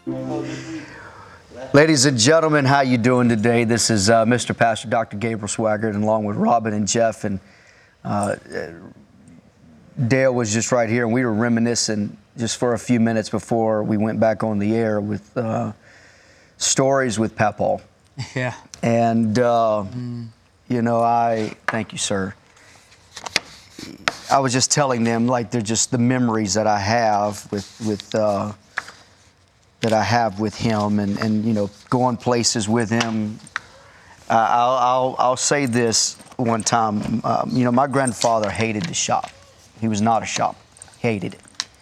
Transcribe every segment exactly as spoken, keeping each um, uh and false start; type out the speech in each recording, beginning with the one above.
Ladies and gentlemen, how you doing today? This is uh, Mister Pastor Doctor Gabriel Swaggart, and along with Robin and Jeff, and uh, Dale was just right here, and we were reminiscing just for a few minutes before we went back on the air with uh, stories with Papaw. Yeah. And, uh, mm. you know, I, thank you, sir. I was just telling them, like, they're just the memories that I have with, with, uh, that I have with him, and, and you know, going places with him. Uh, I'll, I'll, I'll say this one time. Um, you know, my grandfather hated to shop. He was not a shop. Hated it.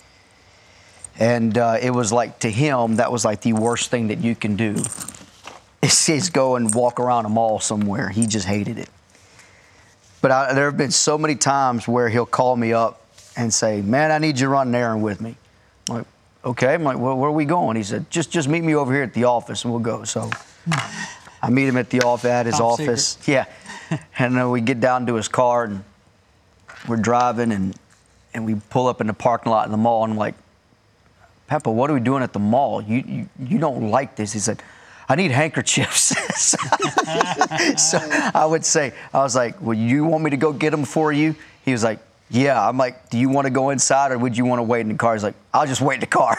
And uh, it was like, to him, that was like the worst thing that you can do. Is, is go and walk around a mall somewhere. He just hated it. But I, there have been so many times where he'll call me up and say, man, I need you to run an errand with me. I'm like, okay. I'm like, well, where are we going? He said, just just meet me over here at the office and we'll go. So I meet him at the office, at his Top office. Secret. Yeah. And then we get down to his car and we're driving and, and we pull up in the parking lot in the mall. And I'm like, Peppa, what are we doing at the mall? You, you, you don't like this. He said, I need handkerchiefs. so, so I would say, I was like, well, you want me to go get them for you? He was like, yeah. I'm like, do you want to go inside or would you want to wait in the car? He's like, I'll just wait in the car.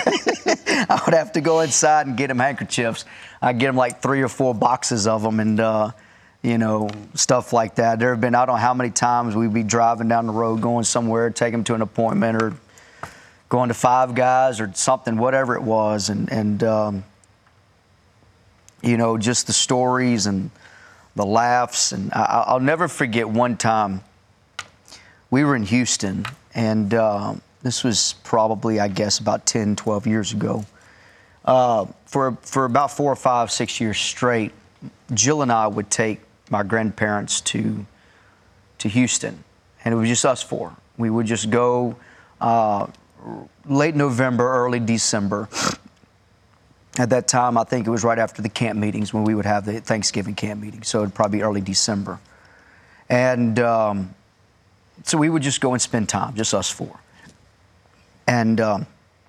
I would have to go inside and get him handkerchiefs. I'd get him like three or four boxes of them and, uh, you know, stuff like that. There have been, I don't know how many times we'd be driving down the road, going somewhere, take him to an appointment or going to Five Guys or something, whatever it was. And, and um, you know, just the stories and the laughs. And I, I'll never forget one time we were in Houston, and uh, this was probably, I guess, about ten, twelve years ago. Uh, for, for about four or five, six years straight, Jill and I would take my grandparents to, to Houston, and it was just us four. We would just go uh, late November, early December. At that time, I think it was right after the camp meetings when we would have the Thanksgiving camp meeting. So it'd probably be early December. And um, so we would just go and spend time, just us four. And, um,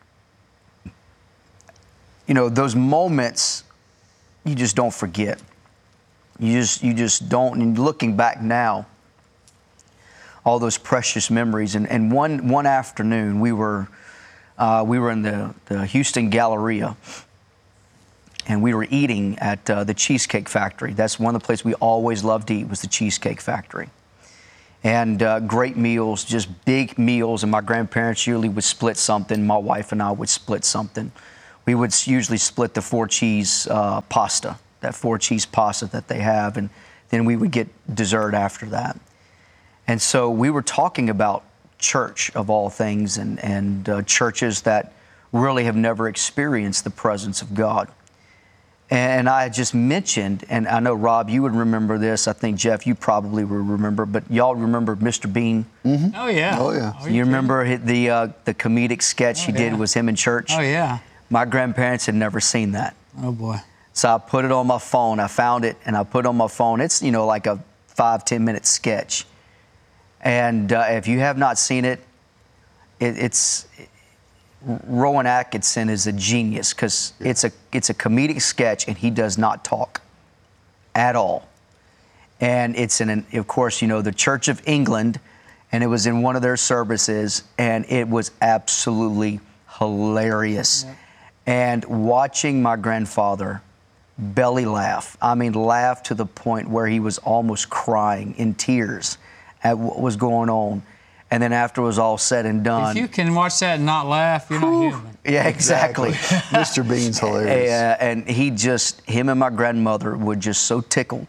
you know, those moments, you just don't forget. You just, you just don't. And looking back now, all those precious memories. And, and one, one afternoon, we were, uh, we were in the, the Houston Galleria. And we were eating at uh, the Cheesecake Factory. That's one of the places we always loved to eat, was the Cheesecake Factory. And uh, great meals, just big meals. And my grandparents usually would split something. My wife and I would split something. We would usually split the four cheese uh, pasta, that four cheese pasta that they have. And then we would get dessert after that. And so we were talking about church, of all things, and, and uh, churches that really have never experienced the presence of God. And I just mentioned, and I know, Rob, you would remember this. I think, Jeff, you probably would remember, but y'all remember Mister Bean? Mm-hmm. Oh, yeah. Oh, yeah. Oh, you, you remember the uh, the comedic sketch oh, he did yeah. was him in church? Oh, yeah. My grandparents had never seen that. Oh, boy. So I put it on my phone. I found it, and I put it on my phone. It's, you know, like a five, ten-minute sketch. And uh, if you have not seen it, it it's... Rowan Atkinson is a genius because yeah. it's a it's a comedic sketch and he does not talk at all. And it's in, an, of course, you know, the Church of England, and it was in one of their services, and it was absolutely hilarious. Yeah. And watching my grandfather belly laugh, I mean, laugh to the point where he was almost crying in tears at what was going on. And then after it was all said and done... If you can watch that and not laugh, you're whew, not human. Yeah, exactly. exactly. Mister Bean's hilarious. Uh, and he just, him and my grandmother were just so tickled.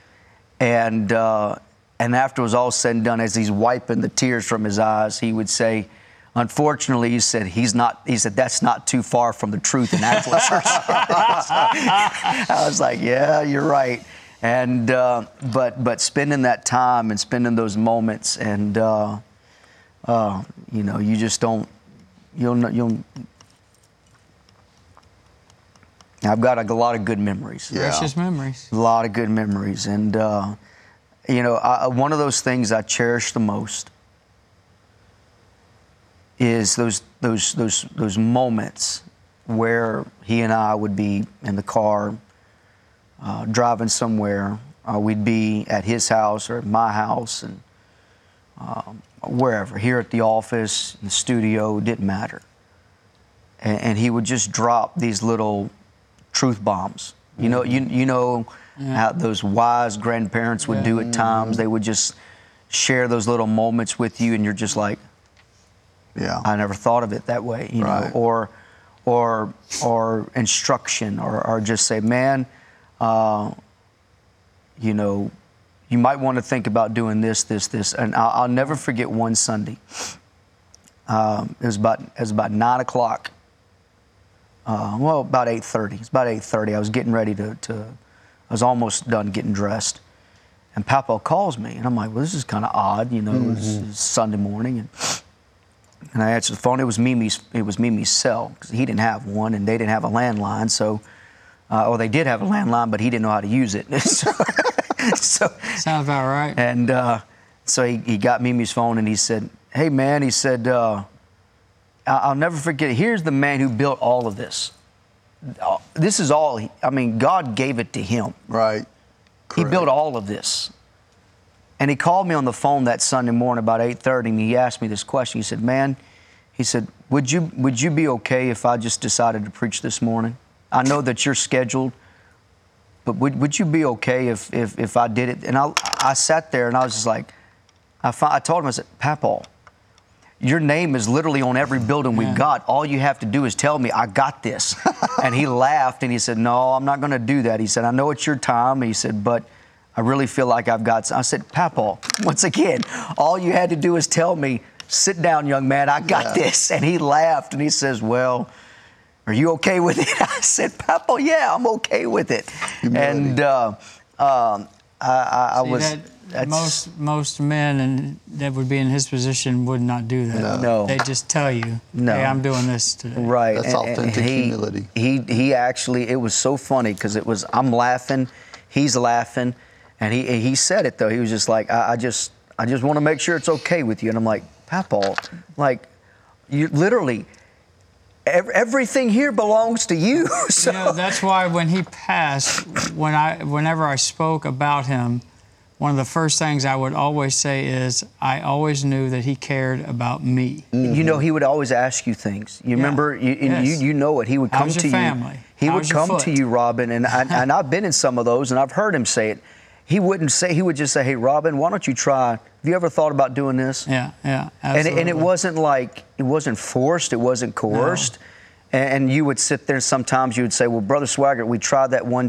And uh, and after it was all said and done, as he's wiping the tears from his eyes, he would say, unfortunately, he said, he's not, he said, that's not too far from the truth in actual church. I was like, yeah, you're right. And, uh, but, but spending that time and spending those moments and... Uh, Uh, you know, you just don't, you'll, you'll, I've got a, a lot of good memories. Yeah. Precious memories. A lot of good memories. And, uh, you know, I, one of those things I cherish the most is those, those, those, those moments where he and I would be in the car uh, driving somewhere. Uh, we'd be at his house or at my house, and um, wherever, here at the office, in the studio, it didn't matter. And, and he would just drop these little truth bombs. You know, you you know Yeah. how those wise grandparents would do at times. They would just share those little moments with you, and you're just like, Yeah. I never thought of it that way, you Right. know, or, or, or instruction, or, or just say, man, uh, you know, you might want to think about doing this, this, this, and I'll, I'll never forget one Sunday. Um, it was about it was about nine o'clock. Uh, well, about eight thirty. It's about eight thirty. I was getting ready to, to. I was almost done getting dressed, and Papa calls me, and I'm like, well, this is kind of odd, you know. Mm-hmm. It, was, it was Sunday morning, and. And I answered the phone. It was Mimi's. It was Mimi's cell because he didn't have one, and they didn't have a landline. So, uh, or they did have a landline, but he didn't know how to use it. so, so, Sounds about right. and uh, so he, he got Mimi's phone, and he said, "Hey, man," he said, uh, I- "I'll never forget it. Here's the man who built all of this. Uh, This is all. He, I mean, God gave it to him. Right. He Correct. built all of this." And he called me on the phone that Sunday morning about eight thirty, and he asked me this question. He said, man, he said, would you would you be okay if I just decided to preach this morning? I know that you're scheduled, but would, would you be okay if, if, if I did it? And I, I sat there, and I was just like, I, fi- I told him, I said, Papa, your name is literally on every building we've Yeah. got. All you have to do is tell me, I got this. And he laughed, and he said, no, I'm not going to do that. He said, I know it's your time. He said, but I really feel like I've got some. I said, Papa, once again, all you had to do is tell me, sit down, young man, I got Yeah. this. And he laughed, and he says, well, are you okay with it? I said, Papa, yeah, I'm okay with it. Humility. And uh, um, I, I, I See, was... that, that's- most most men and that would be in his position would not do that. No. No. They just tell you, No. hey, I'm doing this today. Right. That's authentic he, humility. He he actually, it was so funny because it was, I'm laughing, he's laughing, and he he said it though. He was just like, I, I just I just want to make sure it's okay with you. And I'm like, Papa, like, you literally, ev- everything here belongs to you. So You know, that's why when he passed, when I, whenever I spoke about him, one of the first things I would always say is, I always knew that he cared about me. you know, he would always ask you things. You Yeah. remember, you, and Yes. you you know it. He would come How's to your you. family? He How's would your come foot? to you, Robin, and I, and I've been in some of those, and I've heard him say it. He wouldn't say. He would just say, "Hey, Robin, why don't you try? Have you ever thought about doing this?" Yeah, yeah, And absolutely. it, and it wasn't like, it wasn't forced, it wasn't coerced. And, and you would sit there, sometimes you would say, well, Brother Swaggart, we tried that one